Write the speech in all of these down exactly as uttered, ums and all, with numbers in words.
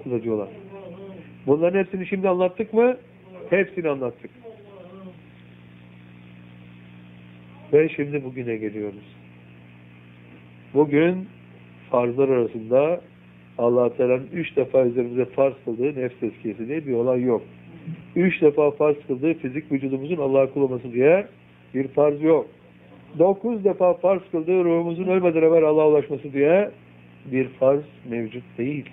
kılacaklar. Bunların hepsini şimdi anlattık mı? Hepsini anlattık. Ve şimdi bugüne geliyoruz. Bugün farzlar arasında Allah-u Teala'nın üç defa üzerimize farz kıldığı nefs tezkiyesi diye bir olay yok. Üç defa farz kıldığı fizik vücudumuzun Allah'a kul olması diye bir farz yok. Dokuz defa farz kıldığı ruhumuzun ölmeden evvel Allah'a ulaşması diye bir farz mevcut değil.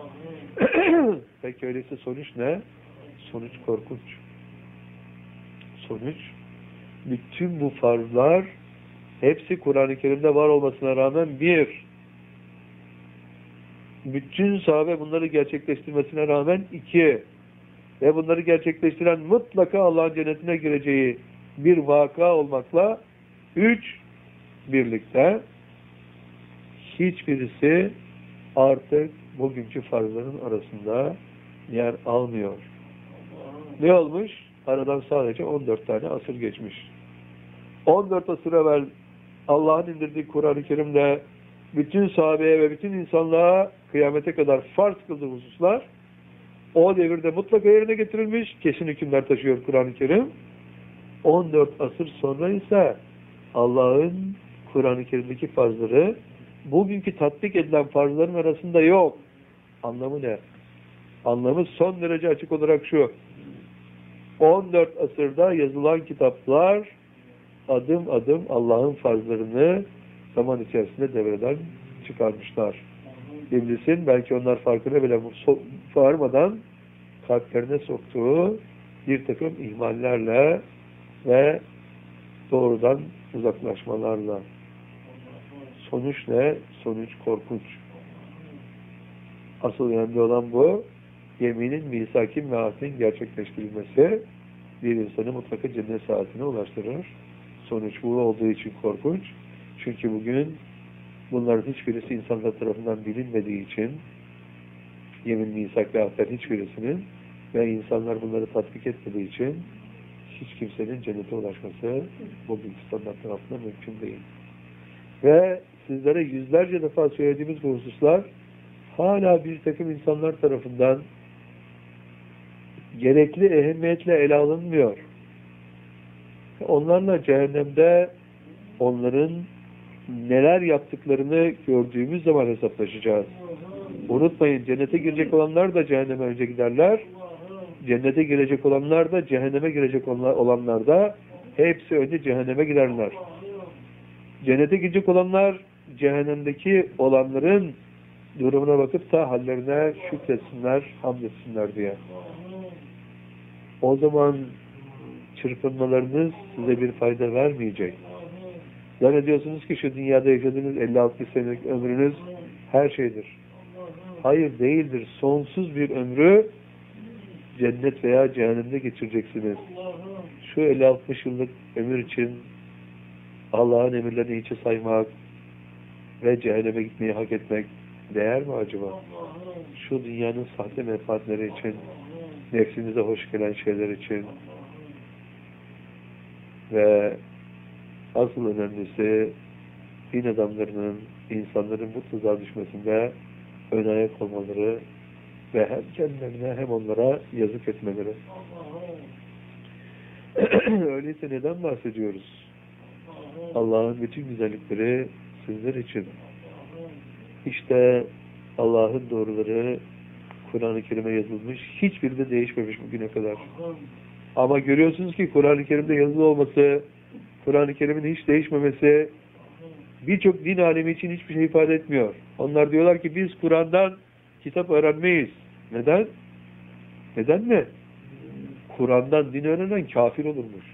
Peki öyleyse sonuç ne? Sonuç korkunç. Sonuç, bütün bu farzlar hepsi Kur'an-ı Kerim'de var olmasına rağmen bir, bütün sahabe bunları gerçekleştirmesine rağmen iki, ve bunları gerçekleştiren mutlaka Allah'ın cennetine gireceği bir vaka olmakla üç, birlikte hiçbirisi artık bugünkü farzların arasında yer almıyor. Ne olmuş? Aradan sadece on dört tane asır geçmiş. on dört asır evvel Allah'ın indirdiği Kur'an-ı Kerim'de bütün sahabeye ve bütün insanlığa kıyamete kadar farz kıldığı hususlar o devirde mutlaka yerine getirilmiş, kesin hükümler taşıyor Kur'an-ı Kerim. on dört asır sonra ise Allah'ın Kur'an-ı Kerim'deki farzları bugünkü tatbik edilen farzların arasında yok. Anlamı ne? Anlamı son derece açık olarak şu: on dört asırda yazılan kitaplar adım adım Allah'ın farzlarını zaman içerisinde devreden çıkarmışlar. İblisin belki onlar farkına bile varmadan kalplerine soktuğu bir takım ihmallerle ve doğrudan uzaklaşmalarla. Sonuç ne? Sonuç korkunç. Asıl önemli olan bu. Yeminin, misakin ve ahdin gerçekleştirilmesi bir insanı mutlaka cennet saatine ulaştırır. Sonuç bu olduğu için korkunç. Çünkü bugün bunların hiçbirisi insanlar tarafından bilinmediği için, yemin, misak ve ahdin hiçbirisinin ve insanlar bunları tatbik etmediği için hiç kimsenin cennete ulaşması bugün standart tarafından mümkün değil. Ve sizlere yüzlerce defa söylediğimiz bu hususlar hala bir takım insanlar tarafından gerekli ehemmiyetle ele alınmıyor. Onlarla cehennemde onların neler yaptıklarını gördüğümüz zaman hesaplaşacağız. Unutmayın, cennete girecek olanlar da cehenneme önce giderler. Cennete girecek olanlar da cehenneme girecek olanlar da hepsi önce cehenneme giderler. Cennete girecek olanlar cehennemdeki olanların durumuna bakıp da hallerine şükretsinler, hamd etsinler diye. O zaman çırpınmalarınız size bir fayda vermeyecek. Zannediyorsunuz ki şu dünyada yaşadığınız elli altmış senelik ömrünüz her şeydir. Hayır, değildir. Sonsuz bir ömrü cennet veya cehennemde geçireceksiniz. Şu elli altmış yıllık ömür için Allah'ın emirlerini hiçe saymak ve cehenneme gitmeyi hak etmek değer mi acaba? Şu dünyanın sahte menfaatleri için, nefsinize hoş gelen şeyler için ve asıl önemlisi din adamlarının, insanların bu tuzağa düşmesinde ön ayak olmaları ve hem kendilerine hem onlara yazık etmeleri. Öyleyse neden bahsediyoruz? Allah'ın bütün güzellikleri sizler için. İşte Allah'ın doğruları Kur'an-ı Kerim'e yazılmış, hiçbiri de değişmemiş bugüne kadar. Ama görüyorsunuz ki Kur'an-ı Kerim'de yazılı olması, Kur'an-ı Kerim'in hiç değişmemesi birçok din alemi için hiçbir şey ifade etmiyor. Onlar diyorlar ki biz Kur'an'dan kitap öğrenmeyiz. Neden? Neden mi? Kur'an'dan din öğrenen kafir olurmuş.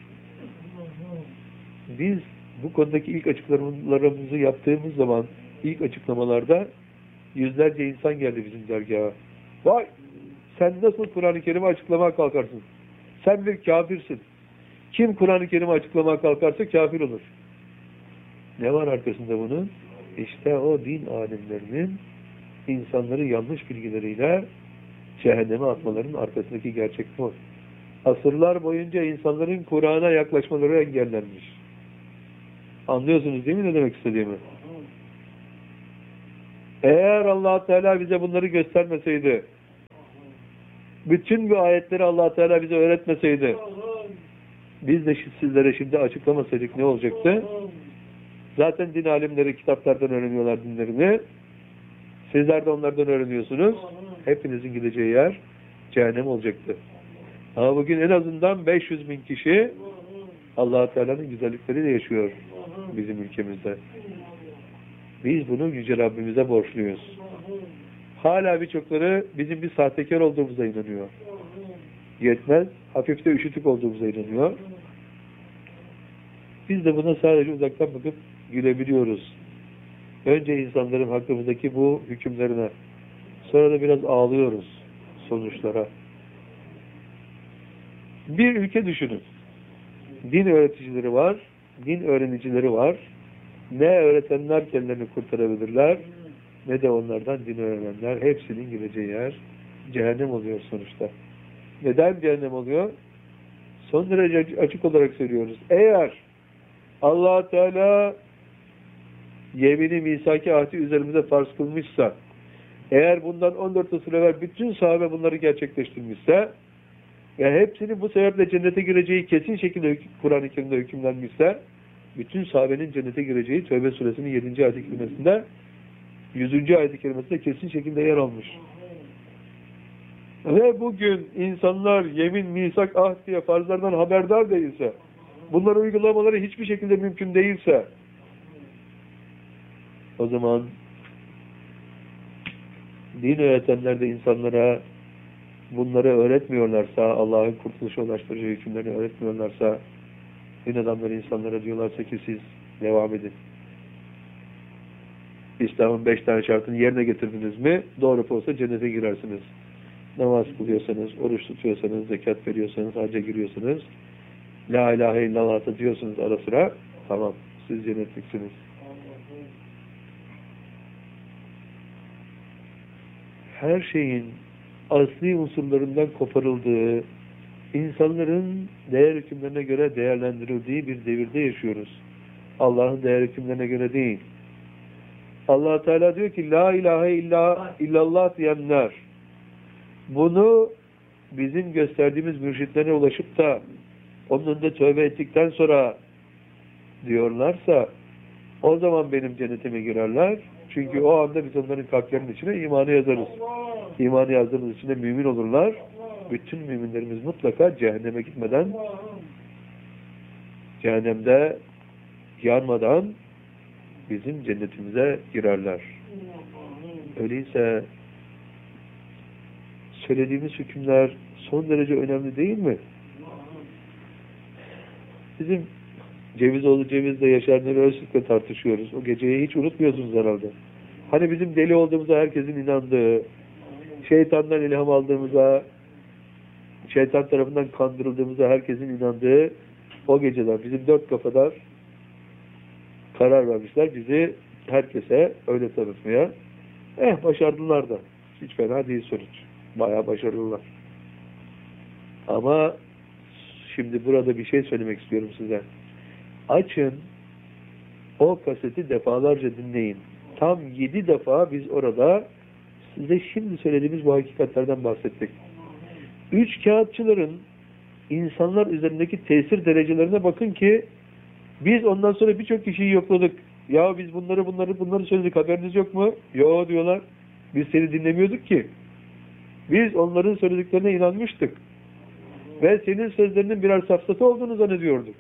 Biz bu konudaki ilk açıklamalarımızı yaptığımız zaman, ilk açıklamalarda yüzlerce insan geldi bizim dergaha. Vay! Sen nasıl Kur'an-ı Kerim'i açıklamaya kalkarsın? Sen bir kafirsin. Kim Kur'an-ı Kerim'i açıklamaya kalkarsa kafir olur. Ne var arkasında bunun? İşte o din alimlerinin insanları yanlış bilgileriyle cehenneme atmalarının arkasındaki gerçek bu. Asırlar boyunca insanların Kur'an'a yaklaşmaları engellenmiş. Anlıyorsunuz değil mi ne demek istediğimi? Eğer Allah Teala bize bunları göstermeseydi, Bütün bu ayetleri Allah Teala bize öğretmeseydi, biz de sizlere şimdi açıklamasaydık ne olacaktı? Zaten din alimleri kitaplardan öğreniyorlar dinlerini. Sizler de onlardan öğreniyorsunuz. Hepinizin gideceği yer cehennem olacaktı. Ama bugün en azından beş yüz bin kişi Allah Teala'nın güzellikleriyle yaşıyor bizim ülkemizde. Biz bunu Yüce Rabbimize borçluyuz. Hala birçokları bizim bir sahtekar olduğumuza inanıyor. Yetmez, hafif de üşütük olduğumuza inanıyor. Biz de buna sadece uzaktan bakıp gülebiliyoruz. Önce insanların hakkımızdaki bu hükümlerine, sonra da biraz ağlıyoruz sonuçlara. Bir ülke düşünün. Din öğreticileri var, din öğrenicileri var. Ne öğretenler kendilerini kurtarabilirler, ne de onlardan din öğrenenler. Hepsinin gideceği yer cehennem oluyor sonuçta. Neden cehennem oluyor? Son derece açık olarak söylüyoruz. Eğer Allah Teala yemini, misaki ahdi üzerimize farz kılmışsa, eğer bundan on dört asır evvel bütün sahabe bunları gerçekleştirmişse ve hepsinin bu sebeple cennete gireceği kesin şekilde Kur'an-ı Kerim'de hükümlenmişse, bütün sahabenin cennete gireceği Tevbe suresinin yedinci ayet-i kerimesinde, yüzüncü ayet-i kerimesinde kesin şekilde yer almış. Ve bugün insanlar yemin, misak, ahd diye farzlardan haberdar değilse, bunları uygulamaları hiçbir şekilde mümkün değilse, o zaman din öğretenler de insanlara bunları öğretmiyorlarsa, Allah'ın kurtuluşa ulaştırıcı hükümlerini öğretmiyorlarsa, din adamları insanlara diyorlarsa ki siz devam edin. İslam'ın beş tane şartını yerine getirdiniz mi, doğru olsa cennete girersiniz. Namaz kılıyorsanız, oruç tutuyorsanız, zekat veriyorsanız, hacca giriyorsanız, la ilahe illallah diyorsunuz ara sıra, tamam, siz cennetliksiniz. Her şeyin asli unsurlarından koparıldığı, insanların değer hükümlerine göre değerlendirildiği bir devirde yaşıyoruz. Allah'ın değer hükümlerine göre değil. Allah Teala diyor ki la ilahe illa, illallah diyenler, bunu bizim gösterdiğimiz mürşitlere ulaşıp da onun önünde tövbe ettikten sonra diyorlarsa, o zaman benim cennetime girerler. Çünkü o anda biz onların kalplerinin içine imanı yazarız. İmanı yazdığımız içinde mümin olurlar. Bütün müminlerimiz mutlaka cehenneme gitmeden, cehennemde yanmadan bizim cennetimize girerler. Öyleyse söylediğimiz hükümler son derece önemli değil mi? Bizim Cevizoğlu Ceviz'le Yaşar Nuri Öztürk'le tartışıyoruz. O geceyi hiç unutmuyorsunuz herhalde. Hani bizim deli olduğumuza herkesin inandığı, şeytandan ilham aldığımıza, şeytan tarafından kandırıldığımıza herkesin inandığı o geceler. Bizim dört kafalar karar vermişler bizi herkese öyle tanıtmaya. Eh başardılar da. Hiç fena değil sonuç. Bayağı başarılılar. Ama şimdi burada bir şey söylemek istiyorum size. Açın, o kaseti defalarca dinleyin. Tam yedi defa biz orada size şimdi söylediğimiz bu hakikatlerden bahsettik. Üç kağıtçıların insanlar üzerindeki tesir derecelerine bakın ki biz ondan sonra birçok kişiyi yokladık. Ya biz bunları bunları bunları söyledik, haberiniz yok mu? Yo diyorlar. Biz seni dinlemiyorduk ki. Biz onların söylediklerine inanmıştık. Ve senin sözlerinin birer safsatı olduğunu zannediyorduk.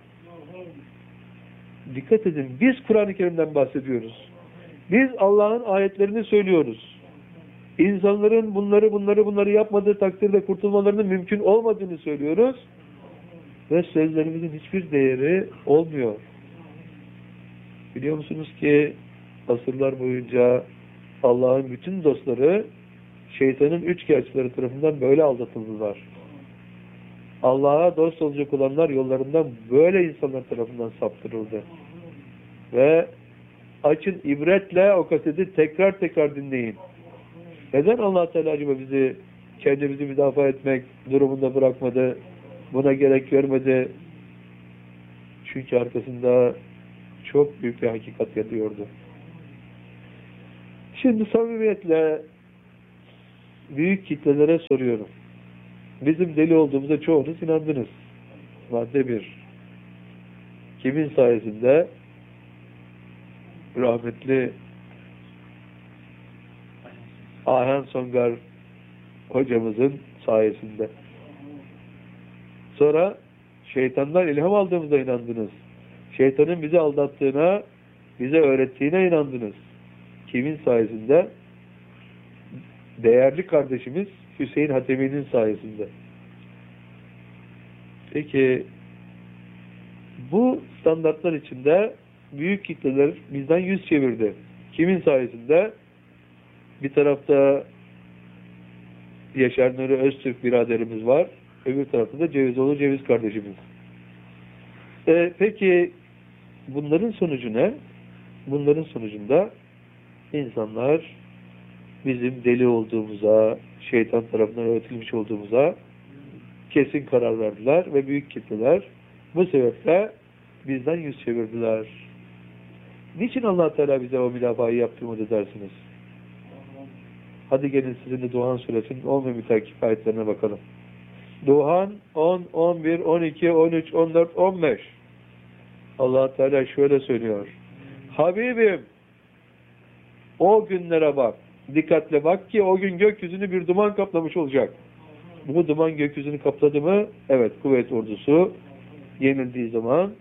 Dikkat edin, biz Kur'an-ı Kerim'den bahsediyoruz. Biz Allah'ın ayetlerini söylüyoruz. İnsanların bunları bunları bunları yapmadığı takdirde kurtulmalarının mümkün olmadığını söylüyoruz. Ve sözlerimizin hiçbir değeri olmuyor. Biliyor musunuz ki asırlar boyunca Allah'ın bütün dostları şeytanın üç kağıtçıları tarafından böyle aldatıldılar. Allah'a dost olacak olanlar yollarından böyle insanlar tarafından saptırıldı. Ve açın ibretle o kaseti tekrar tekrar dinleyin. Neden Allah Teala acaba bizi kendimizi müdafaa etmek durumunda bırakmadı? Buna gerek görmedi. Çünkü arkasında çok büyük bir hakikat yatıyordu. Şimdi samimiyetle büyük kitlelere soruyorum. Bizim deli olduğumuza çoğunuz inandınız. Madde bir. Kimin sayesinde? Rahmetli Ayhan Songar hocamızın sayesinde. Sonra şeytandan ilham aldığımıza inandınız. Şeytanın bizi aldattığına, bize öğrettiğine inandınız. Kimin sayesinde? Değerli kardeşimiz Hüseyin Hatemi'nin sayesinde. Peki bu standartlar içinde büyük kitleler bizden yüz çevirdi. Kimin sayesinde? Bir tarafta Yaşar Nuri Öztürk biraderimiz var. Öbür tarafta da Cevizoğlu Ceviz kardeşimiz. E, peki bunların sonucu ne? Bunların sonucunda insanlar bizim deli olduğumuza, şeytan tarafından öğretilmiş olduğumuza kesin karar verdiler ve büyük kitleler bu sebeple bizden yüz çevirdiler. Niçin Allah Teala bize o mülafayı yaptırmadı dersiniz? Hadi gelin sizinle Duhan Suresinin on ve mütakip ayetlerine bakalım. Duhan on, on bir, on iki, on üç, on dört, on beş. Allah Teala şöyle söylüyor. Habibim, o günlere bak. Dikkatle bak ki o gün gökyüzünü bir duman kaplamış olacak. Bu duman gökyüzünü kapladı mı? Evet, kuvvet ordusu yenildiği zaman,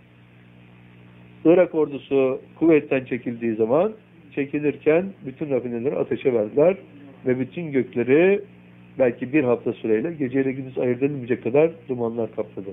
Irak ordusu kuvvetten çekildiği zaman, çekilirken bütün rafineleri ateşe verdiler ve bütün gökleri belki bir hafta süreyle geceyle gündüz ayırt edilmeyecek kadar dumanlar kapladı.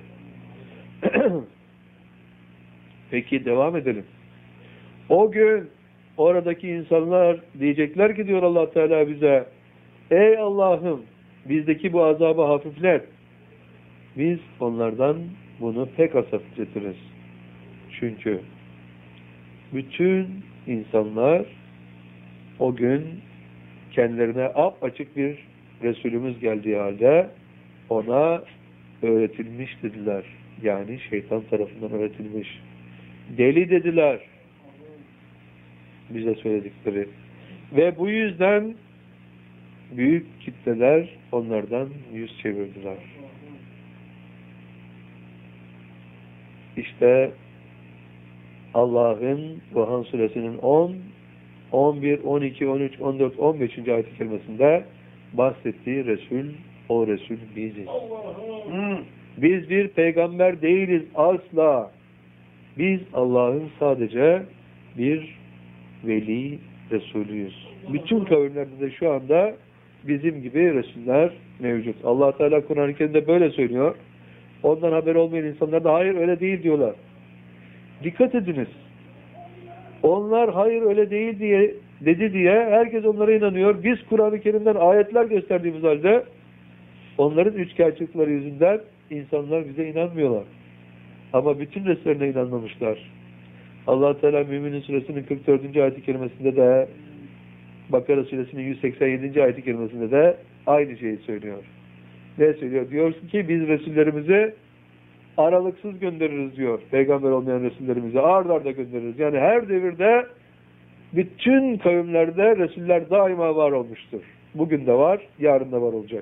Peki devam edelim. O gün oradaki insanlar diyecekler ki diyor Allah Teala bize, ey Allah'ım bizdeki bu azabı hafiflet. Biz onlardan bunu pek az hafifletiriz. Çünkü bütün insanlar o gün kendilerine apaçık bir Resulümüz geldiği halde ona öğretilmiş dediler. Yani şeytan tarafından öğretilmiş. Deli dediler. Bize söyledikleri. Ve bu yüzden büyük kitleler onlardan yüz çevirdiler. İşte Allah'ın Duhan Suresinin on, on bir, on iki, on üç, on dört, on beşinci ayet-i kerimesinde bahsettiği Resul, o Resul biziz. Biz bir peygamber değiliz asla. Biz Allah'ın sadece bir veli Resulüyüz. Bütün kavimlerde de şu anda bizim gibi Resuller mevcut. Allah Teala Kur'an-ı Kerim'de böyle söylüyor. Ondan haber olmayan insanlar da hayır öyle değil diyorlar. Dikkat ediniz. Onlar hayır öyle değil diye dedi diye herkes onlara inanıyor. Biz Kur'an-ı Kerim'den ayetler gösterdiğimiz halde onların üçkağıtçılıkları yüzünden insanlar bize inanmıyorlar. Ama bütün Resullerine inanmamışlar. Allah Teala Mü'minin Suresinin kırk dördüncü ayet-i kerimesinde de Bakara Suresinin yüz seksen yedinci ayet-i kerimesinde de aynı şeyi söylüyor. Ne söylüyor? Diyorsun ki biz Resullerimizi aralıksız göndeririz diyor. Peygamber olmayan Resullerimizi ard arda göndeririz. Yani her devirde bütün kavimlerde Resuller daima var olmuştur. Bugün de var, yarın da var olacak.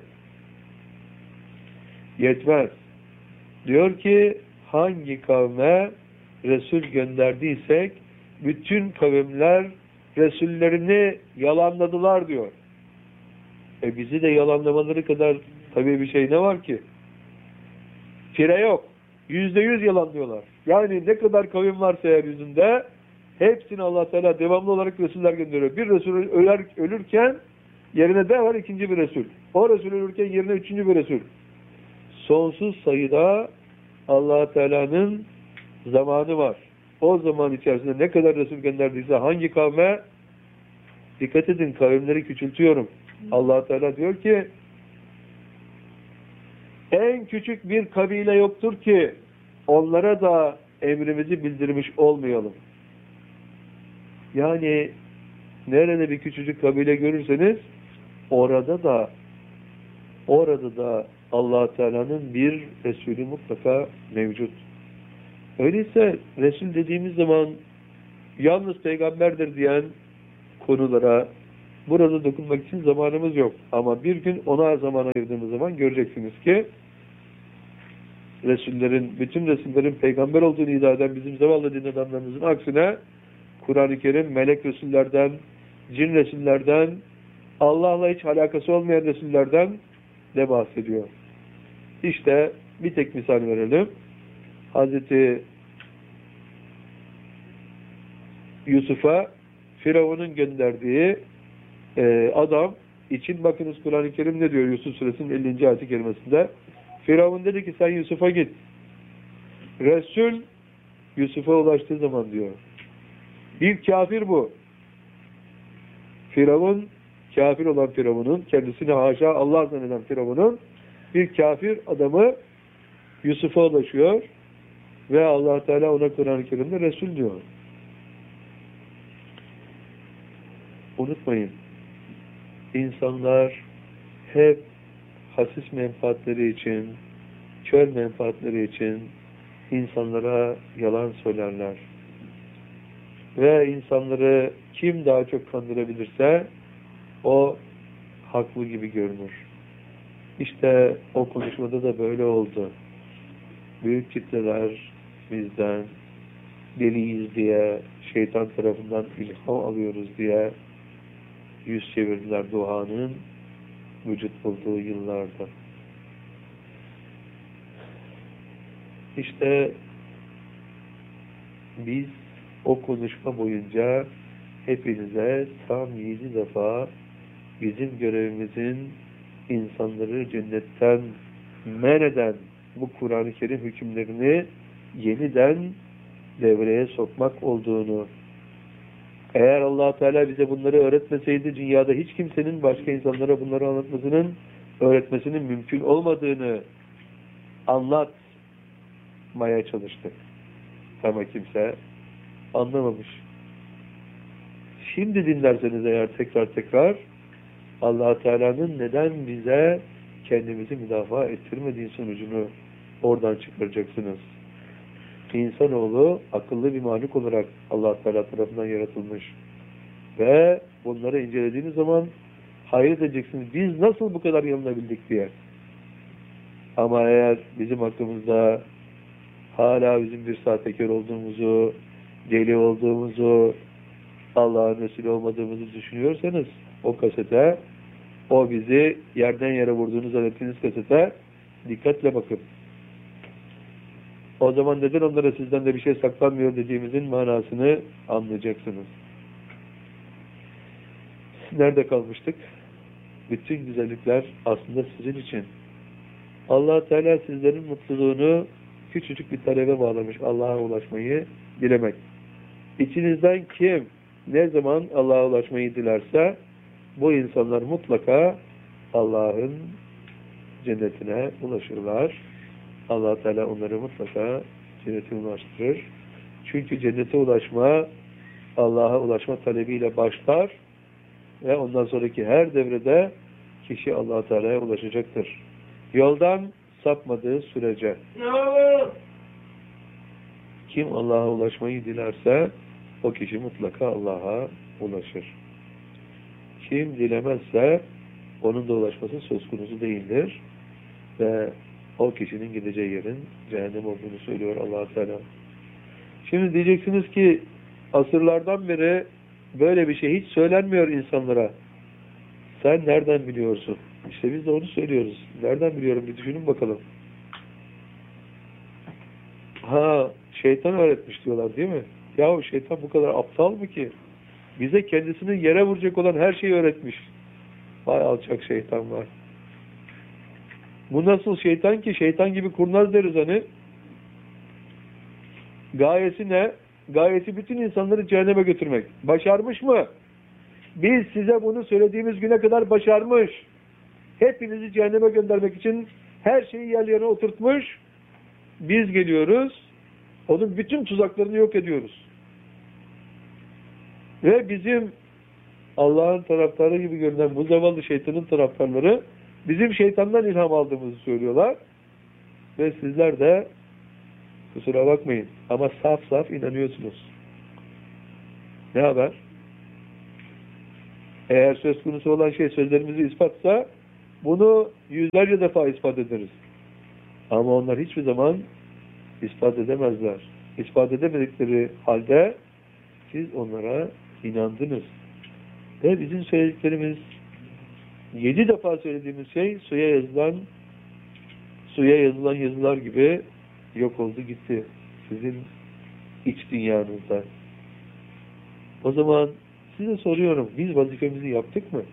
Yetmez. Diyor ki hangi kavme Resul gönderdiysek bütün kavimler Resullerini yalanladılar diyor. E bizi de yalanlamaları kadar tabii bir şey ne var ki? Fire yok. Yüzde yüz yalanlıyorlar. Yani ne kadar kavim varsa yeryüzünde hepsini Allah Teala devamlı olarak Resuller gönderiyor. Bir Resul öler, ölürken yerine de var ikinci bir Resul. O Resul ölürken yerine üçüncü bir Resul. Sonsuz sayıda Allah Teala'nın zamanı var. O zaman içerisinde ne kadar Resul gönderdiyse hangi kavme, dikkat edin kavimleri küçültüyorum. Allah Teala diyor ki en küçük bir kabile yoktur ki onlara da emrimizi bildirmiş olmayalım. Yani nerede bir küçücük kabile görürseniz orada da orada da Allah Teala'nın bir Resulü mutlaka mevcut. Öyleyse Resul dediğimiz zaman yalnız peygamberdir diyen konulara Burada dokunmak için zamanımız yok. Ama bir gün ona zaman ayırdığımız zaman göreceksiniz ki Resullerin, bütün Resullerin peygamber olduğunu iddia eden bizim zavallı din adamlarımızın aksine Kur'an-ı Kerim melek Resullerden, cin Resullerden, Allah'la hiç alakası olmayan Resullerden de bahsediyor. İşte bir tek misal verelim. Hazreti Yusuf'a Firavun'un gönderdiği e, adam için bakınız Kur'an-ı Kerim ne diyor Yusuf Suresinin ellinci ayet-i kerimesinde. Firavun dedi ki sen Yusuf'a git. Resul Yusuf'a ulaştığı zaman diyor. Bir kafir bu. Firavun, kafir olan Firavun'un, kendisini haşa Allah zanneden Firavun'un bir kafir adamı Yusuf'a ulaşıyor ve Allah Teala ona Kur'an-ı Kerim'de Resul diyor. Unutmayın, insanlar hep hasis menfaatleri için, kör menfaatleri için insanlara yalan söylerler. Ve insanları kim daha çok kandırabilirse o haklı gibi görünür. İşte o konuşmada da böyle oldu. Büyük kitleler bizden deliyiz diye, şeytan tarafından ilham alıyoruz diye yüz çevirdiler duanın vücut bulduğu yıllarda. İşte biz o konuşma boyunca hepinize tam yedi defa bizim görevimizin insanları cennetten men eden bu Kur'an-ı Kerim hükümlerini yeniden devreye sokmak olduğunu, eğer Allah Teala bize bunları öğretmeseydi dünyada hiç kimsenin başka insanlara bunları anlatmasının, öğretmesinin mümkün olmadığını anlatmaya çalıştık. Ama kimse anlamamış. Şimdi dinlerseniz eğer tekrar tekrar Allah Teala'nın neden bize kendimizi müdafaa ettirmediği sonucunu oradan çıkaracaksınız. İnsanoğlu akıllı bir mahluk olarak Allah Teala tarafından yaratılmış. Ve bunları incelediğiniz zaman hayret edeceksiniz. Biz nasıl bu kadar yanılabildik diye. Ama eğer bizim hakkımızda hala bizim bir sahtekar olduğumuzu, deli olduğumuzu, Allah'ın Resulü olmadığımızı düşünüyorsanız o kasete, o bizi yerden yere vurduğunu zannettiğiniz kasete dikkatle bakın. O zaman neden onlara sizden de bir şey saklanmıyor dediğimizin manasını anlayacaksınız. Nerede kalmıştık? Bütün güzellikler aslında sizin için. Allah Teala sizlerin mutluluğunu küçücük bir talebe bağlamış. Allah'a ulaşmayı dilemek. İçinizden kim ne zaman Allah'a ulaşmayı dilerse bu insanlar mutlaka Allah'ın cennetine ulaşırlar. Allah Teala onları mutlaka cennete ulaştırır. Çünkü cennete ulaşma Allah'a ulaşma talebiyle başlar ve ondan sonraki her devrede kişi Allah Teala'ya ulaşacaktır. Yoldan sapmadığı sürece. Kim Allah'a ulaşmayı dilerse o kişi mutlaka Allah'a ulaşır. Kim dilemezse onun da ulaşması söz konusu değildir. Ve o kişinin gideceği yerin cehennem olduğunu söylüyor Allah Teala. Şimdi diyeceksiniz ki asırlardan beri böyle bir şey hiç söylenmiyor insanlara. Sen nereden biliyorsun? İşte biz de onu söylüyoruz. Nereden biliyorum? Bir düşünün bakalım. Ha, şeytan öğretmiş diyorlar değil mi? Yahu şeytan bu kadar aptal mı ki? Bize kendisini yere vuracak olan her şeyi öğretmiş. Vay alçak şeytan var. Bu nasıl şeytan ki? Şeytan gibi kurnaz deriz hani. Gayesi ne? Gayesi bütün insanları cehenneme götürmek. Başarmış mı? Biz size bunu söylediğimiz güne kadar başarmış. Hepinizi cehenneme göndermek için her şeyi yerlerine oturtmuş. Biz geliyoruz. Onun bütün tuzaklarını yok ediyoruz. Ve bizim Allah'ın taraftarı gibi görünen bu zavallı şeytanın taraftarları bizim şeytandan ilham aldığımızı söylüyorlar. Ve sizler de kusura bakmayın ama saf saf inanıyorsunuz. Ne haber? Eğer söz konusu olan şey sözlerimizi ispatsa bunu yüzlerce defa ispat ederiz. Ama onlar hiçbir zaman ispat edemezler. İspat edemedikleri halde siz onlara inandınız. Ve bizim söylediklerimiz, yedi defa söylediğimiz şey suya yazılan suya yazılan yazılar gibi yok oldu gitti. Sizin iç dünyanızda. O zaman size soruyorum, biz vazifemizi yaptık mı?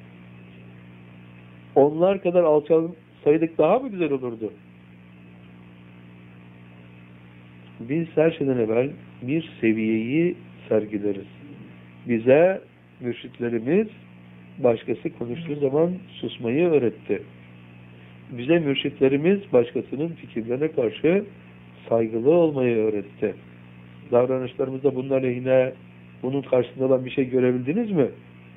Onlar kadar alçalsaydık daha mı güzel olurdu? Biz her şeyden evvel bir seviyeyi sergileriz. Bize mürşitlerimiz başkası konuştuğu zaman susmayı öğretti. Bize mürşitlerimiz başkasının fikirlerine karşı saygılı olmayı öğretti. Davranışlarımızda bunun aleyhine, bunun karşısında olan bir şey görebildiniz mi?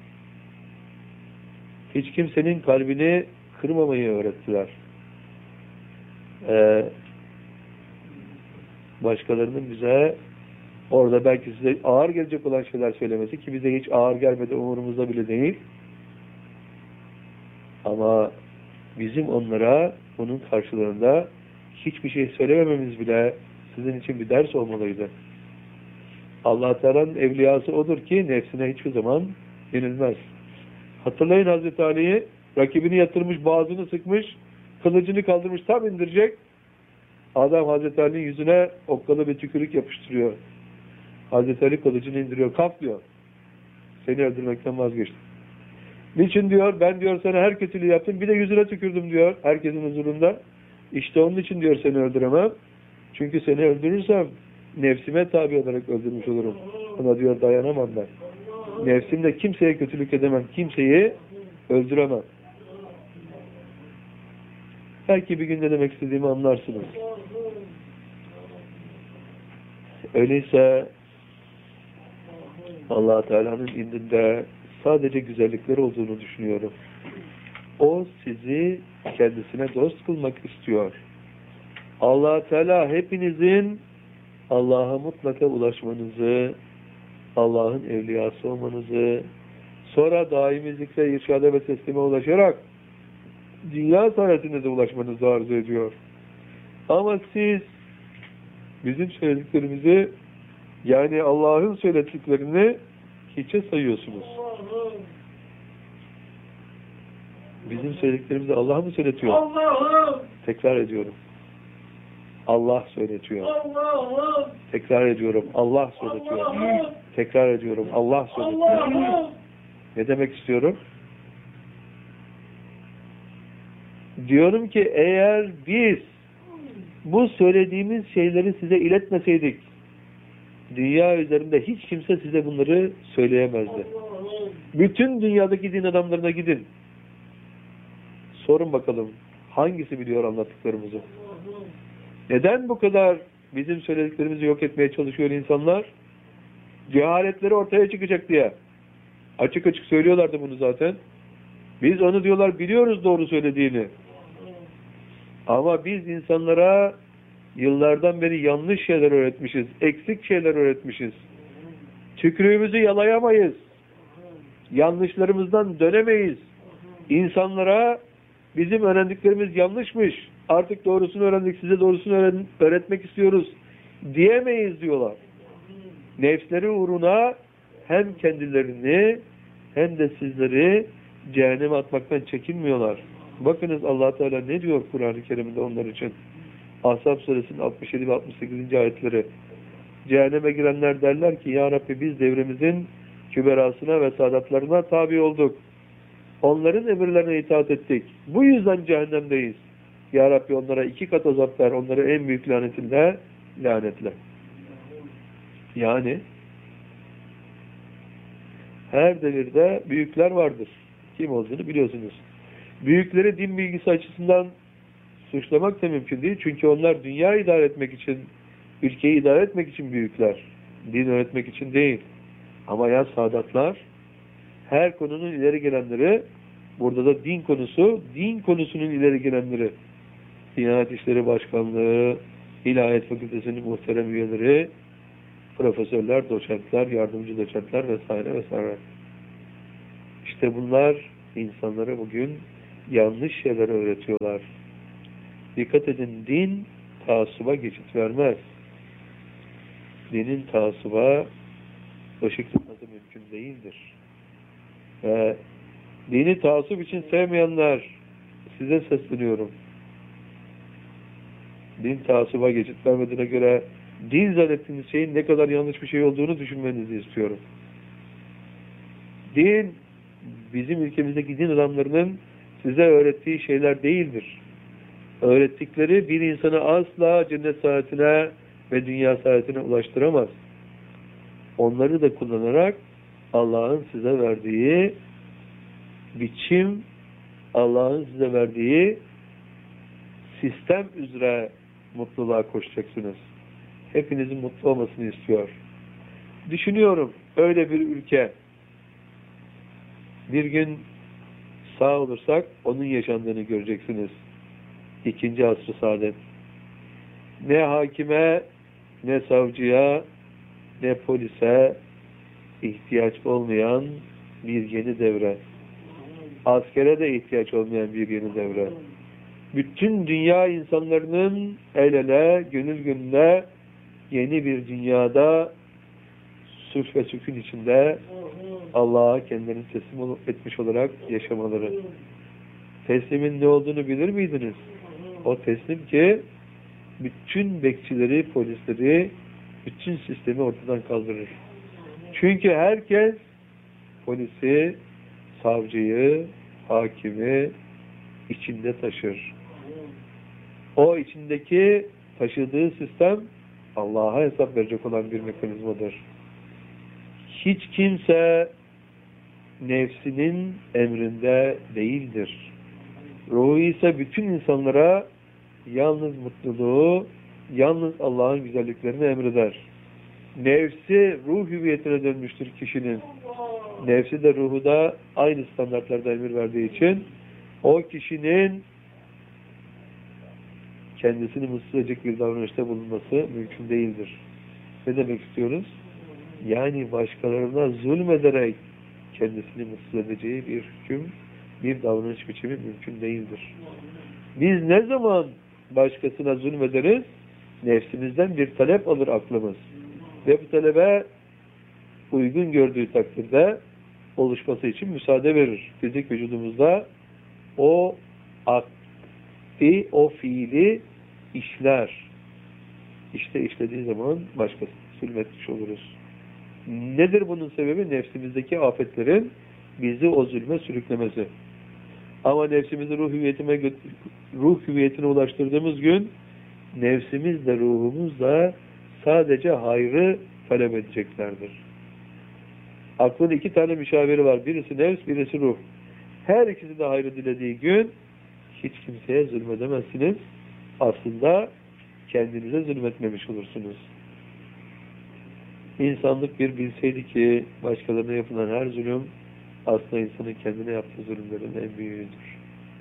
Hiç kimsenin kalbini kırmamayı öğrettiler. Ee, başkalarının bize orada belki size ağır gelecek olan şeyler söylemesi, ki bize hiç ağır gelmedi, umurumuzda bile değil. Ama bizim onlara bunun karşılığında hiçbir şey söylemememiz bile sizin için bir ders olmalıydı. Allah Teala'nın evliyası odur ki nefsine hiçbir zaman yenilmez. Hatırlayın Hazreti Ali'yi, rakibini yatırmış, boğazını sıkmış, kılıcını kaldırmış, tam indirecek. Adam Hazreti Ali'nin yüzüne okkalı bir tükürük yapıştırıyor. Hazreti Ali kılıcını indiriyor, kalk diyor. Seni öldürmekten vazgeçtim. Niçin diyor, ben diyor sana her kötülüğü yaptım, bir de yüzüne tükürdüm diyor, herkesin huzurunda. İşte onun için diyor seni öldüremem. Çünkü seni öldürürsem nefsime tabi olarak öldürmüş olurum. Ona diyor dayanamam ben. Nefsimde kimseye kötülük edemem, kimseyi öldüremem. Belki bir gün ne demek istediğimi anlarsınız. Öyleyse Allah Teala'nın indinde sadece güzellikler olduğunu düşünüyorum. O sizi kendisine dost kılmak istiyor. Allah Teala hepinizin Allah'a mutlaka ulaşmanızı, Allah'ın evliyası olmanızı, sonra daimi zikre, irşada ve teslime ulaşarak dünya saadetine de ulaşmanızı arzu ediyor. Ama siz bizim söylediklerimizi, yani Allah'ın söylediklerini hiçe sayıyorsunuz. Bizim söylediklerimizi Allah mı söyletiyor? Allah'ım! Tekrar ediyorum. Allah söyletiyor. Allah'ım! Tekrar ediyorum. Allah söyletiyor. Allah'ım! Tekrar ediyorum. Allah söyletiyor. Allah'ım! Ne demek istiyorum? Diyorum ki eğer biz bu söylediğimiz şeyleri size iletmeseydik, dünya üzerinde hiç kimse size bunları söyleyemezdi. Bütün dünyadaki din adamlarına gidin. Sorun bakalım, hangisi biliyor anlattıklarımızı? Neden bu kadar bizim söylediklerimizi yok etmeye çalışıyor insanlar? Cehaletleri ortaya çıkacak diye. Açık açık söylüyorlardı bunu zaten. Biz onu diyorlar biliyoruz doğru söylediğini. Ama biz insanlara yıllardan beri yanlış şeyler öğretmişiz. Eksik şeyler öğretmişiz. Tükrüğümüzü yalayamayız. Yanlışlarımızdan dönemeyiz. İnsanlara bizim öğrendiklerimiz yanlışmış, artık doğrusunu öğrendik, size doğrusunu öğren öğretmek istiyoruz diyemeyiz diyorlar. Nefsleri uğruna hem kendilerini hem de sizleri cehenneme atmaktan çekinmiyorlar. Bakınız Allah Teala ne diyor Kur'an-ı Kerim'de onlar için. Ahzab suresinin altmış yedi ve altmış sekizinci ayetleri. Cehenneme girenler derler ki ya Rabbi biz devremizin küberasına ve saadatlarına tabi olduk. Onların emirlerine itaat ettik. Bu yüzden cehennemdeyiz. Ya Rabbi onlara iki kat azap ver. Onları en büyük lanetinle lanetle. Yani her devirde büyükler vardır. Kim olduğunu biliyorsunuz. Büyükleri din bilgisi açısından suçlamak da mümkün değil. Çünkü onlar dünya idare etmek için, ülkeyi idare etmek için büyükler. Din öğretmek için değil. Ama ya saadatlar, her konunun ileri gelenleri, burada da din konusu, din konusunun ileri gelenleri, Diyanet İşleri Başkanlığı, İlahiyat Fakültesi'nin muhterem üyeleri, profesörler, doçentler, yardımcı doçentler vesaire vesaire. İşte bunlar insanlara bugün yanlış şeyler öğretiyorlar. Dikkat edin, din taassuba geçit vermez. Dinin taassuba ışık tutması mümkün değildir. Ve dini taassup için sevmeyenler, size sesleniyorum. Din taassuba geçit vermediğine göre din zannettiğiniz şeyin ne kadar yanlış bir şey olduğunu düşünmenizi istiyorum. Din, bizim ülkemizdeki din adamlarının size öğrettiği şeyler değildir. Öğrettikleri bir insanı asla cennet saadetine ve dünya saadetine ulaştıramaz. Onları da kullanarak Allah'ın size verdiği biçim, Allah'ın size verdiği sistem üzere mutluluğa koşacaksınız. Hepinizin mutlu olmasını istiyor. Düşünüyorum, öyle bir ülke, bir gün sağ olursak onun yaşandığını göreceksiniz. İkinci asr-ı saadet. Ne hakime, ne savcıya, ne polise ihtiyaç olmayan bir yeni devre. Askere de ihtiyaç olmayan bir yeni devre. Bütün dünya insanlarının el ele, gönül gönüle yeni bir dünyada sulh ve sükun içinde Allah'a kendilerini teslim etmiş olarak yaşamaları. Teslimin ne olduğunu bilir miydiniz? O teslim ki bütün bekçileri, polisleri, bütün sistemi ortadan kaldırır. Çünkü herkes polisi, savcıyı, hakimi içinde taşır. O içindeki taşıdığı sistem Allah'a hesap verecek olan bir mekanizmadır. Hiç kimse nefsinin emrinde değildir. Ruhu ise bütün insanlara yalnız mutluluğu, yalnız Allah'ın güzelliklerini emreder. Nefsi ruh hüviyetine dönmüştür kişinin. Nefsi de ruhu da aynı standartlarda emir verdiği için o kişinin kendisini mutsuz edecek bir davranışta bulunması mümkün değildir. Ne demek istiyoruz? Yani başkalarına zulmederek kendisini mutsuz edeceği bir hüküm, bir davranış biçimi mümkün değildir. Biz ne zaman başkasına zulmederiz? Nefsimizden bir talep alır aklımız. Ve bu talebe uygun gördüğü takdirde oluşması için müsaade verir. Fizik vücudumuzda o akti, o fiili işler. İşte işlediği zaman başkasına zulmetmiş oluruz. Nedir bunun sebebi? Nefsimizdeki afetlerin bizi o zulme sürüklemesi. Ama nefsimizi ruh hüviyetine, ruh hüviyetine ulaştırdığımız gün nefsimizle ruhumuzla sadece hayrı talep edeceklerdir. Aklın iki tane müşaviri var. Birisi nefs, birisi ruh. Her ikisi de hayrı dilediği gün hiç kimseye zulmedemezsiniz. Aslında kendinize zulmetmemiş olursunuz. İnsanlık bir bilseydi ki başkalarına yapılan her zulüm aslında insanın kendine yaptığı zulümlerin en büyüğüdür.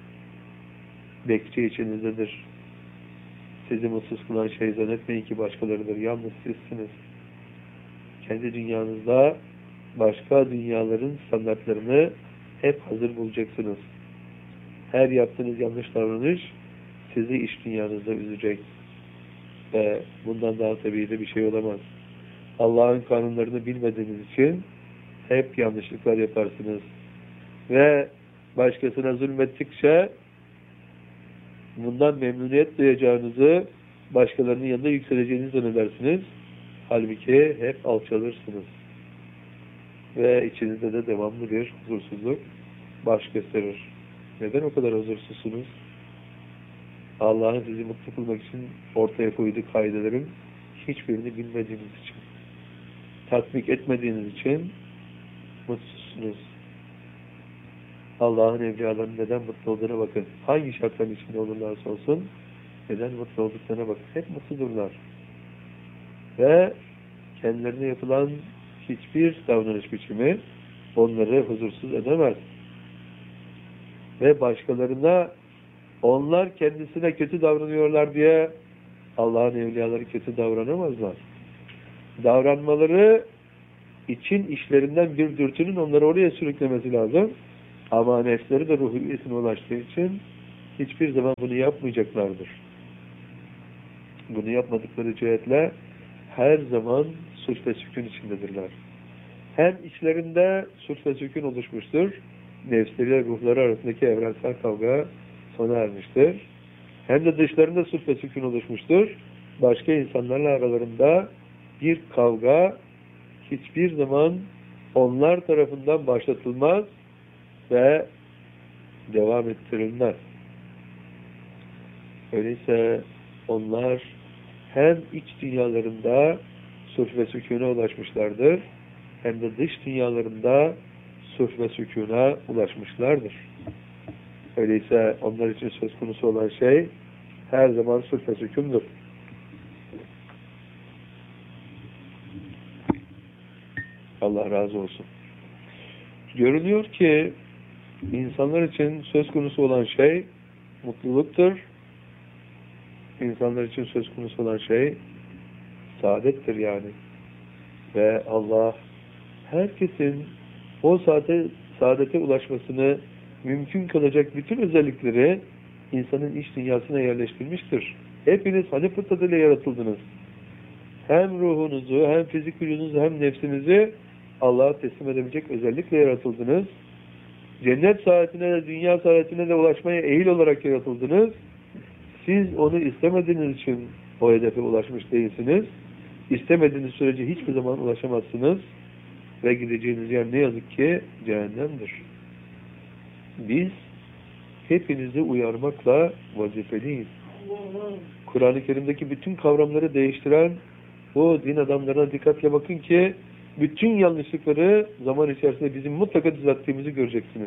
Bekçi içinizdedir. Sizi mutsuz kılan şey zannetmeyin ki başkalarıdır. Yalnız sizsiniz. Kendi dünyanızda başka dünyaların standartlarını hep hazır bulacaksınız. Her yaptığınız yanlış davranış sizi iç dünyanızda üzecek. Ve bundan daha tabii de bir şey olamaz. Allah'ın kanunlarını bilmediğiniz için hep yanlışlıklar yaparsınız. Ve başkasına zulmettikçe bundan memnuniyet duyacağınızı, başkalarının yanında yükseleceğinizi zannedersiniz. Halbuki hep alçalırsınız. Ve içinizde de devamlı bir huzursuzluk baş gösterir. Neden o kadar huzursuzsunuz? Allah'ın sizi mutlu kılmak için ortaya koyduğu kaidelerin hiçbirini bilmediğiniz için, tatbik etmediğiniz için mutsuzsunuz. Allah'ın evliyalarının neden mutlu olduğuna bakın. Hangi şartların içinde olurlarsa olsun neden mutlu olduklarına bakın. Hep mutludurlar. Ve kendilerine yapılan hiçbir davranış biçimi onları huzursuz edemez. Ve başkalarına onlar kendisine kötü davranıyorlar diye Allah'ın evliyaları kötü davranamazlar. Davranmaları için işlerinden bir dürtünün onları oraya sürüklemesi lazım. Ama nefsleri de ruh hülyesine ulaştığı için hiçbir zaman bunu yapmayacaklardır. Bunu yapmadıkları cihetle her zaman sulh ve sükun içindedirler. Hem içlerinde sulh ve sükun oluşmuştur, nefsleriyle ruhları arasındaki evrensel kavga sona ermiştir. Hem de dışlarında sulh ve sükun oluşmuştur, başka insanlarla aralarında bir kavga hiçbir zaman onlar tarafından başlatılmaz ve devam ettirilmez. Öyleyse onlar hem iç dünyalarında sulh ve sükûne ulaşmışlardır, hem de dış dünyalarında sulh ve sükûna ulaşmışlardır. Öyleyse onlar için söz konusu olan şey her zaman sulh ve sükûndur. Allah razı olsun. Görünüyor ki insanlar için söz konusu olan şey mutluluktur. İnsanlar için söz konusu olan şey saadettir yani. Ve Allah herkesin o saadete, saadete ulaşmasını mümkün kılacak bütün özellikleri insanın iç dünyasına yerleştirmiştir. Hepiniz Hanifut adıyla yaratıldınız. Hem ruhunuzu, hem fizik vücudunuzu, hem nefsinizi Allah'a teslim edebilecek özellikle yaratıldınız. Cennet saadetine de, dünya saadetine de ulaşmaya eğil olarak yaratıldınız. Siz onu istemediğiniz için o hedefe ulaşmış değilsiniz. İstemediğiniz sürece hiçbir zaman ulaşamazsınız. Ve gideceğiniz yer ne yazık ki cehennemdir. Biz hepinizi uyarmakla vazifeliyiz. Kur'an-ı Kerim'deki bütün kavramları değiştiren bu din adamlarına dikkatle bakın ki bütün yanlışlıkları zaman içerisinde bizim mutlaka düzelttiğimizi göreceksiniz.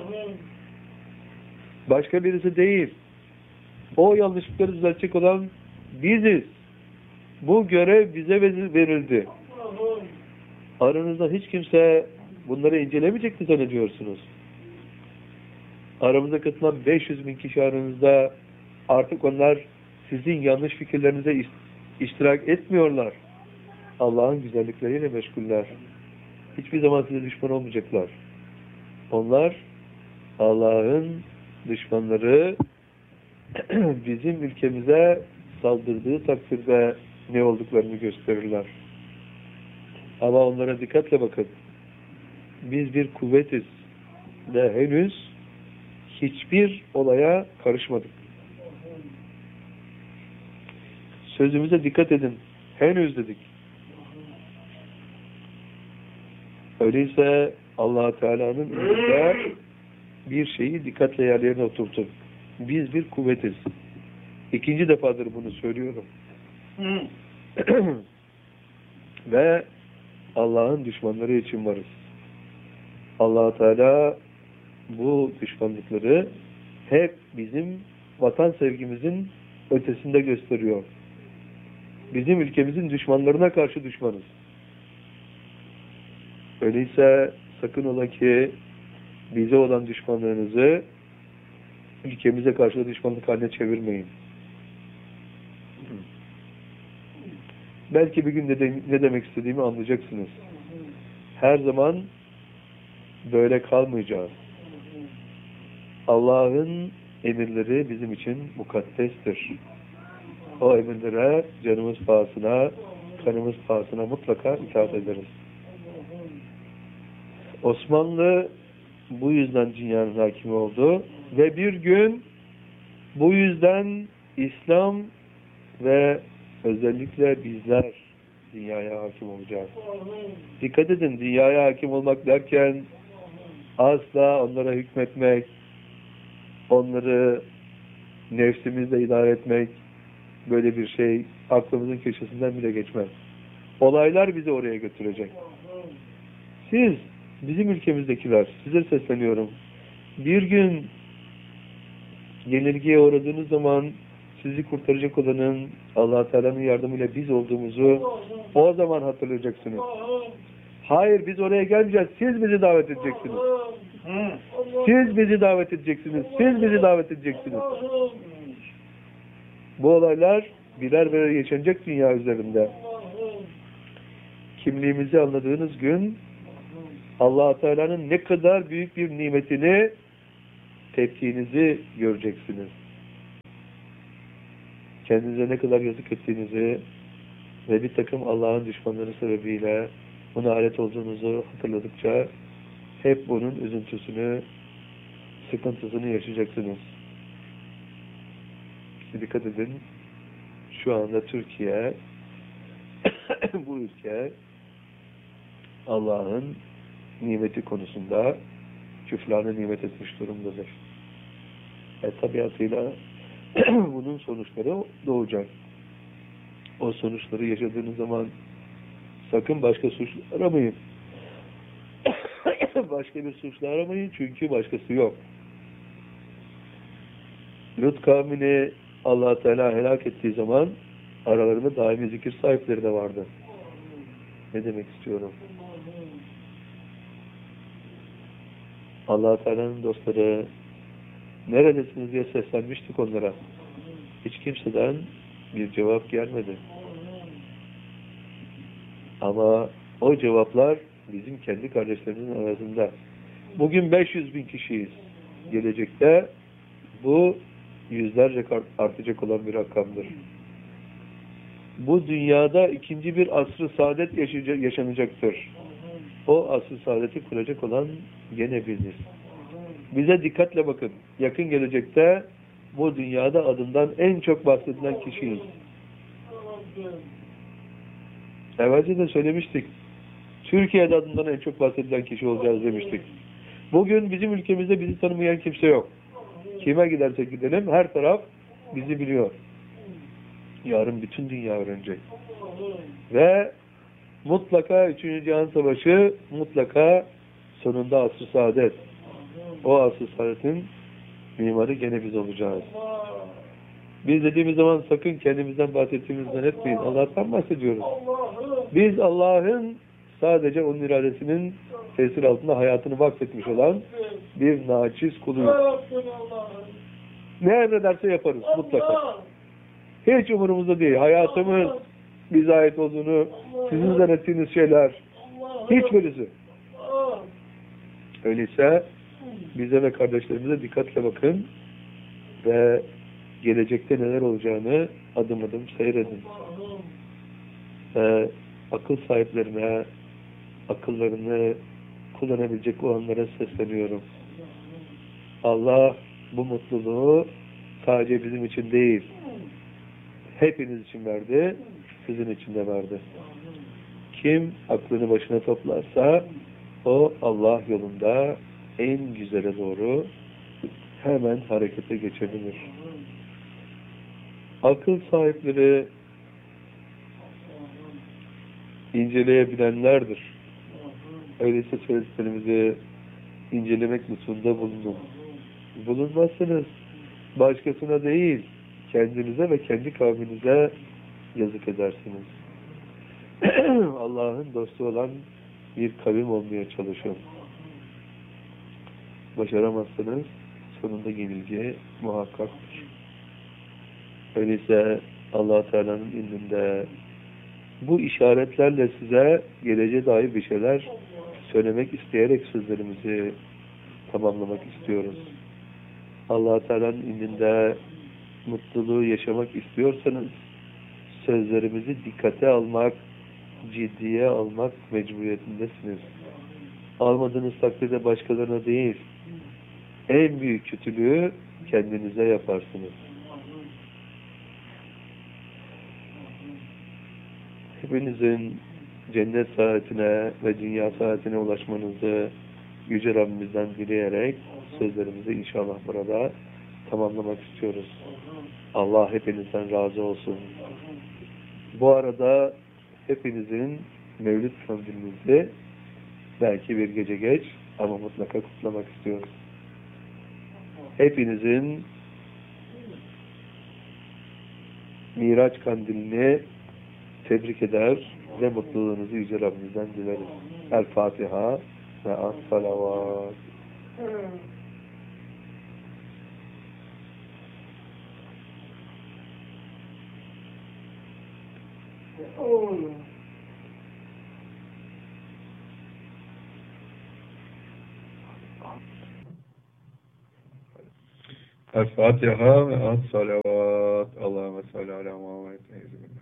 Başka birisi değil. O yanlışlıkları düzeltecek olan biziz. Bu görev bize verildi. Aranızda hiç kimse bunları incelemeyecek mi zannediyorsunuz? Aramıza katılan beş yüz bin kişi aranızda artık onlar sizin yanlış fikirlerinize iştirak etmiyorlar. Allah'ın güzellikleriyle meşguller. Hiçbir zaman size düşman olmayacaklar. Onlar Allah'ın düşmanları bizim ülkemize saldırdığı takdirde ne olduklarını gösterirler. Ama onlara dikkatle bakın. Biz bir kuvvetiz ve henüz hiçbir olaya karışmadık. Sözümüze dikkat edin. Henüz dedik. Öyleyse Allah-u Teala'nın önünde bir şeyi dikkatle yerlerine oturtun. Biz bir kuvvetiz. İkinci defadır bunu söylüyorum. Ve Allah'ın düşmanları için varız. Allah-u Teala bu düşmanlıkları hep bizim vatan sevgimizin ötesinde gösteriyor. Bizim ülkemizin düşmanlarına karşı düşmanız. Öyleyse sakın ola ki bize olan düşmanlığınızı ülkemize karşı düşmanlık haline çevirmeyin. Belki bir gün de ne demek istediğimi anlayacaksınız. Her zaman böyle kalmayacağız. Allah'ın emirleri bizim için mukaddestir. O emirlere canımız pahasına, kanımız pahasına mutlaka itaat ederiz. Osmanlı bu yüzden dünyanın hakimi oldu ve bir gün bu yüzden İslam ve özellikle bizler dünyaya hakim olacağız. Dikkat edin, dünyaya hakim olmak derken asla onlara hükmetmek, onları nefsimizle idare etmek, böyle bir şey aklımızın köşesinden bile geçmez. Olaylar bizi oraya götürecek. Siz, bizim ülkemizdekiler, size sesleniyorum. Bir gün yenilgiye uğradığınız zaman sizi kurtaracak olanın Allah-u Teala'nın yardımıyla biz olduğumuzu o zaman hatırlayacaksınız. Hayır, biz oraya gelmeyeceğiz. Siz bizi davet edeceksiniz. Siz bizi davet edeceksiniz. Siz bizi davet edeceksiniz. Bu olaylar birer birer yaşanacak dünya üzerinde. Kimliğimizi anladığınız gün Allah Teala'nın ne kadar büyük bir nimetini, tepkinizi göreceksiniz. Kendinize ne kadar yazık ettiğinizi ve bir takım Allah'ın düşmanları sebebiyle buna alet olduğunuzu hatırladıkça hep bunun üzüntüsünü, sıkıntısını yaşayacaksınız. Dikkat edin, şu anda Türkiye, bu ülke Allah'ın nimeti konusunda küfrana nimet etmiş durumdadır. E tabiatıyla bunun sonuçları doğacak. O sonuçları yaşadığınız zaman sakın başka suçlu aramayın. Başka bir suçlu aramayın çünkü başkası yok. Lut kavmini Allah Teala helak ettiği zaman aralarında daimi zikir sahipleri de vardı. Ne demek istiyorum? Allah Teala'nın dostları neredesiniz diye seslenmiştik onlara. Hiç kimseden bir cevap gelmedi. Ama o cevaplar bizim kendi kardeşlerimizin arasında. Bugün beş yüz bin kişiyiz. Gelecekte bu yüzlerce artacak olan bir rakamdır. Bu dünyada ikinci bir asr-ı saadet yaşanacaktır. O asr-ı saadeti kuracak olan gene biziz. Bize dikkatle bakın. Yakın gelecekte bu dünyada adından en çok bahsedilen kişiyiz. Evvelce de söylemiştik. Türkiye'de adından en çok bahsedilen kişi olacağız demiştik. Bugün bizim ülkemizde bizi tanımayan kimse yok. Kime gidersek gidelim her taraf bizi biliyor. Yarın bütün dünya öğrenecek. Ve mutlaka üçüncü. Cihan Savaşı, mutlaka sonunda asr-ı saadet. O asr-ı saadetin mimarı gene biz olacağız. Biz dediğimiz zaman sakın kendimizden bahsettiğimizden etmeyin. Allah'tan bahsediyoruz. Biz Allah'ın sadece onun iradesinin tesir altında hayatını vakfetmiş olan bir naçiz kuluyuz. Ne emrederse yaparız mutlaka. Hiç umurumuzda değil. Hayatımız bize ait olduğunu, sizin zannettiğiniz şeyler hiçbirisi. Öyleyse bize ve kardeşlerimize dikkatle bakın ve gelecekte neler olacağını adım adım seyredin. Ve akıl sahiplerine, akıllarını kullanabilecek olanlara sesleniyorum. Allah bu mutluluğu sadece bizim için değil, hepiniz için verdi, sizin için de verdi. Kim aklını başına toplarsa o Allah yolunda en güzele doğru hemen harekete geçebilir. Akıl sahipleri inceleyebilenlerdir. Öyleyse söylediklerimizi incelemek lütfunda bulunun. Bulunmazsınız. Başkasına değil, kendinize ve kendi kavminize yazık edersiniz. Allah'ın dostu olan bir kavim olmaya çalışın. Başaramazsınız, sonunda yenilgi muhakkaktır. Öyleyse Allah Teala'nın indinde bu işaretlerle size geleceğe dair bir şeyler söylemek isteyerek sözlerimizi tamamlamak istiyoruz. Allah Teala'nın indinde mutluluğu yaşamak istiyorsanız sözlerimizi dikkate almak, ciddiye almak mecburiyetindesiniz. Almadığınız takdirde başkalarına değil, en büyük kötülüğü kendinize yaparsınız. Hepinizin cennet saatine ve dünya saatine ulaşmanızı Yüce Rabbimizden dileyerek sözlerimizi inşallah burada tamamlamak istiyoruz. Allah hepinizden razı olsun. Bu arada hepinizin Mevlid kandilinizi belki bir gece geç ama mutlaka kutlamak istiyoruz. Hepinizin Miraç kandilini tebrik eder ve mutluluğunuzu Yüce Rabbimizden dileriz. El Fatiha ve as-salavat. Oh. El Fatiha ve as salavat. Allahümme salli ala Muhammed.